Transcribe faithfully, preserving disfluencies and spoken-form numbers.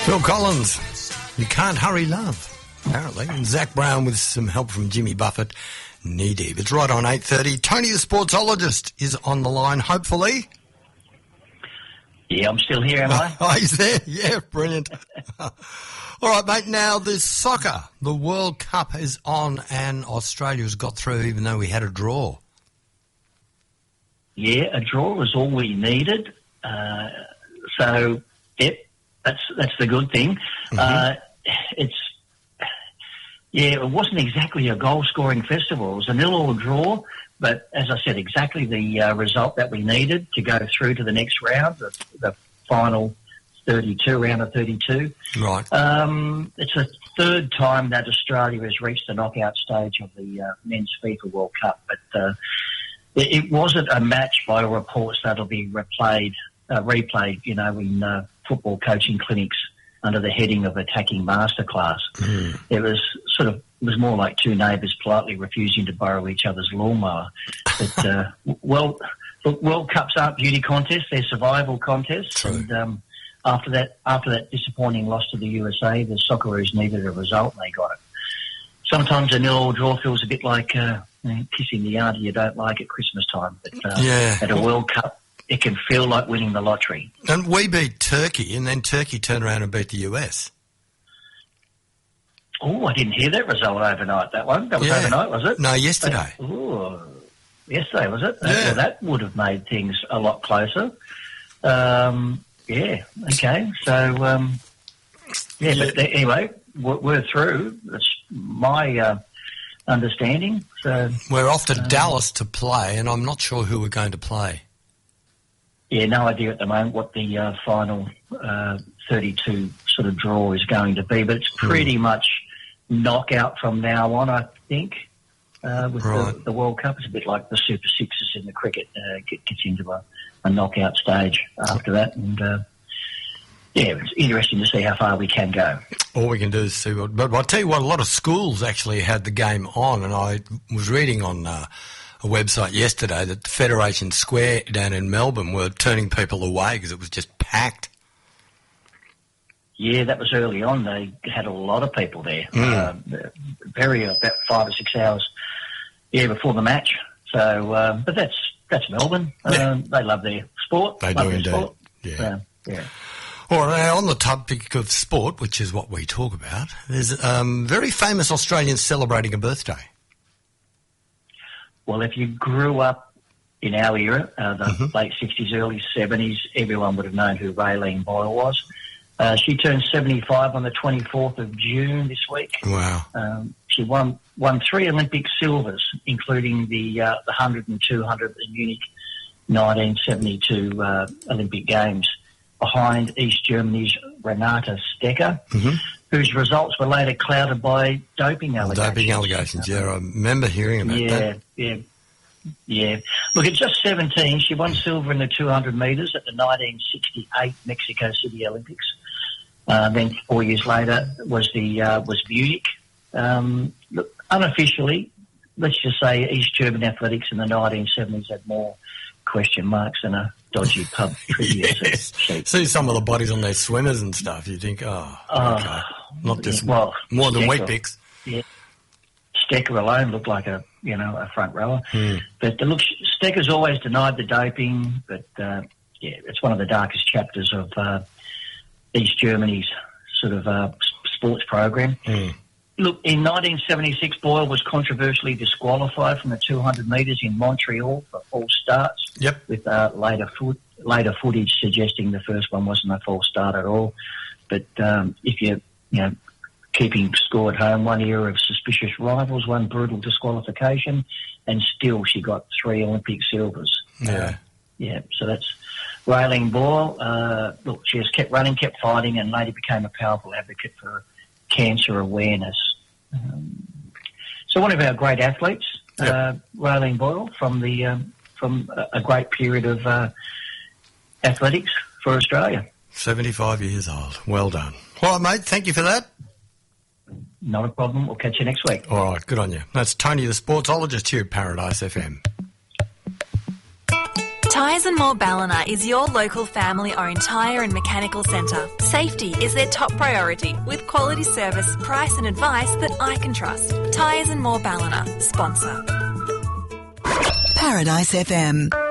Phil Collins, You Can't Hurry Love, apparently. And Zach Brown with some help from Jimmy Buffett, Knee Deep. It's right on eight thirty. Tony the Sportsologist is on the line, hopefully. Yeah, I'm still here, am I? Oh, he's there? Yeah, brilliant. All right, mate, now there's soccer. The World Cup is on and Australia's got through even though we had a draw. Yeah, a draw was all we needed. Uh, so, yep, that's that's the good thing. Mm-hmm. Uh, it's yeah, it wasn't exactly a goal-scoring festival. It was a nil-all draw, but as I said, exactly the uh, result that we needed to go through to the next round, the, the final thirty-two, round of thirty-two. Right. Um, it's the third time that Australia has reached the knockout stage of the uh, Men's FIFA World Cup, but uh, it, it wasn't a match by reports that'll be replayed, uh, replayed, you know, in uh, football coaching clinics under the heading of attacking masterclass. Mm. It was sort of, it was more like two neighbours politely refusing to borrow each other's lawnmower. But, uh, well, look, World Cups aren't beauty contests, they're survival contests. True. And um, after that after that disappointing loss to the U S A, the Socceroos needed a result and they got it. Sometimes a nil-all draw feels a bit like uh, kissing the auntie you don't like at Christmas time. But uh, yeah. at a World Cup, it can feel like winning the lottery. And we beat Turkey, and then Turkey turned around and beat the U S. Oh, I didn't hear that result overnight, that one. That was yeah. overnight, was it? No, yesterday. Oh, yesterday, was it? Yeah. Well, that would have made things a lot closer. Um, yeah, okay. So, um, yeah, yeah, but anyway, we're, we're through. That's my uh, understanding. So we're off to um, Dallas to play, and I'm not sure who we're going to play. Yeah, no idea at the moment what the uh, final uh, thirty-two sort of draw is going to be, but it's pretty mm. much knockout from now on, I think, uh, with right. the, the World Cup. It's a bit like the Super Sixes in the cricket, uh, get, gets into a, a knockout stage after that. And, uh, yeah, it's interesting to see how far we can go. All we can do is see what... But I'll tell you what, a lot of schools actually had the game on, and I was reading on... Uh, a website yesterday that the Federation Square down in Melbourne were turning people away because it was just packed. Yeah, that was early on. They had a lot of people there. Mm. Uh, very, about five or six hours, yeah, before the match. So, um, but that's that's Melbourne. Yeah. Um, they love their sport. They love do their indeed. Sport. Yeah. So, yeah. All right, now on the topic of sport, which is what we talk about, there's a um, very famous Australians celebrating a birthday. Well, if you grew up in our era, uh, the mm-hmm. late sixties, early seventies, everyone would have known who Raylene Boyle was. Uh, she turned seventy-five on the twenty-fourth of June this week. Wow. Um, she won won three Olympic silvers, including the, uh, the one hundred and two hundred, the unique nineteen seventy-two uh, Olympic Games, behind East Germany's Renate Stecker, mm-hmm. whose results were later clouded by doping allegations. Doping allegations, yeah. I remember hearing about yeah, that. Yeah, yeah, yeah. Look, at just seventeen, she won silver in the two hundred metres at the nineteen sixty-eight Mexico City Olympics. Uh, then four years later was the uh, was Munich. Um, look, unofficially, let's just say East German athletics in the nineteen seventies had more question marks than a dodgy pub trivia yes. sheet. See some of the bodies on their swimmers and stuff. You think, oh, uh, okay. Not just well, more than Stecker, wheat picks. Yeah. Stecker alone looked like a, you know, a front rower. Hmm. But uh, look, Stecker's always denied the doping, but uh, yeah, it's one of the darkest chapters of uh, East Germany's sort of uh, sports program. Hmm. Look, in nineteen seventy-six, Boyle was controversially disqualified from the two hundred metres in Montreal for false starts. Yep. With uh, later foot, later footage suggesting the first one wasn't a false start at all. But um, if you, you know, keeping score at home, one era of suspicious rivals, one brutal disqualification, and still she got three Olympic silvers. Yeah. Uh, yeah, so that's Raylene Boyle. Uh, look, she has kept running, kept fighting, and later became a powerful advocate for cancer awareness. Um, so one of our great athletes, yep. uh, Raylene Boyle, from the um, from a, a great period of uh, athletics for Australia. seventy-five years old. Well done. All right, mate. Thank you for that. Not a problem. We'll catch you next week. All right. Good on you. That's Tony the Sportsologist here at Paradise F M. Tyres and More Ballina is your local family-owned tyre and mechanical centre. Safety is their top priority, with quality service, price and advice that I can trust. Tyres and More Ballina, sponsor. Paradise F M.